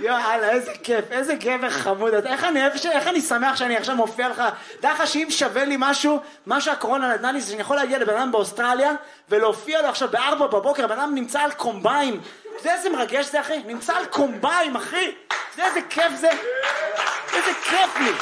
יאללה, איזה כיף, איזה גבר חמוד. איך אני שמח שאני עכשיו מופיע לך. דרך לך שאם שווה לי משהו, מה שהקורונה נתנה לי, זה שאני יכול להגיע לבן אדם באוסטרליה, ולהופיע לו עכשיו ב4 בבוקר, בן אדם נמצא על קומביים. אתה יודע איזה מרגש זה, אחי? נמצא על קומביים, אחי. אתה יודע איזה כיף זה? איזה כיף לי.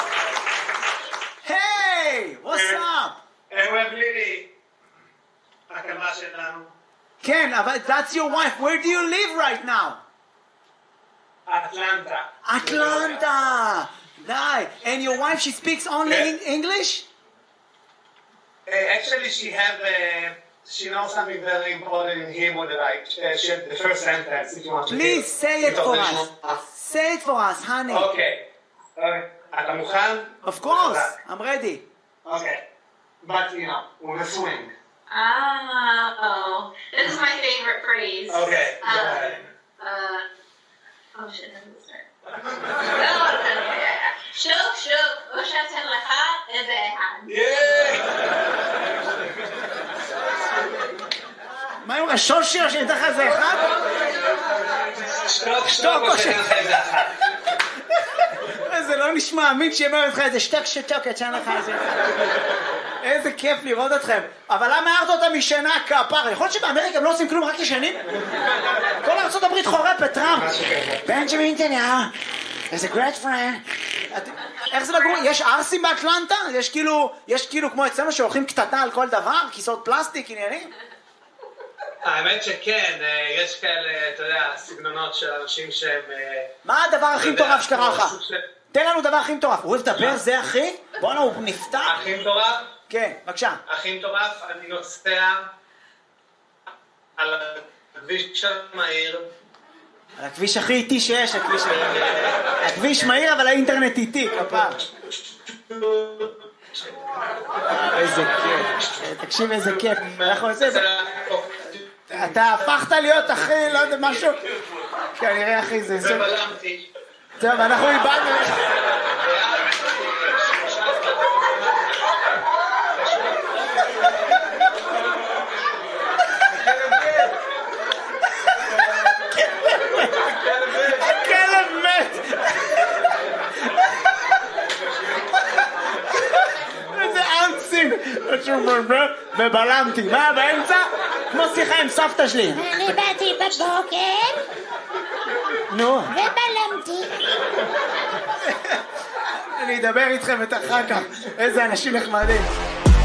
היי, what's up? אוהב לילי. הכלבה שלנו. כן, אבל that's your wife. Where do you live right now? Atlanta. Atlanta! Nice. And your wife, she speaks only English? Actually, she knows something very important in Hebrew that the first sentence, if you want to hear. Please say it for us. Say it for us, honey. Okay. אתה מוכן? Of course. I'm ready. Okay. But, with a swing. Oh. This is my favorite phrase. Okay. Oh shit, let me start. שוק, שוק, או שאתן לך איזה אחד. מה עם השושי או שאתן לך איזה אחד? שתוק, שתוק, או שאתן לך איזה אחד. זה לא נשמע אמין שיאמר לך איזה שתוק, שתוק, אתן לך איזה אחד. איזה כיף לראות אתכם. אבל למה הערת אותה משנה כפר? יכול להיות שבאמריקה הם לא עושים כלום, רק ישנים? כל ארצות הברית חורפת, טראמפ. בנג'מין נתניהו, איזה great friend. איך זה לגור? יש ארסים באטלנטה? יש כאילו כמו אצלנו שהולכים קטטה על כל דבר? כיסאות פלסטיק, עניינים? האמת שכן, יש כאלה, אתה יודע, סגנונות של אנשים שהם... מה הדבר הכי מטורף שקרה לך? תן לנו דבר הכי מטורף. הוא אוהב לדבר, זה אחי? בוא'נה, הוא נפתח. הכי מטורף? כן, בבקשה. הכי מטורף, אני נוסע על הכביש המהיר. על הכביש הכי איטי שיש, הכביש מהיר, אבל האינטרנט איטי, כפר. איזה כיף. תקשיב איזה כיף. אתה הפכת להיות אחי, לא יודע, משהו. כנראה אחי, זה... ובלמתי. טוב, אנחנו איבדנו. הכלב מת. איזה אנסים. ובלמתי. מה באמצע? כמו שיחה עם סבתא שלי. אני באתי בבוקר. נו. ובלמתי. אני אדבר איתכם את אחר כך. איזה אנשים נחמדים.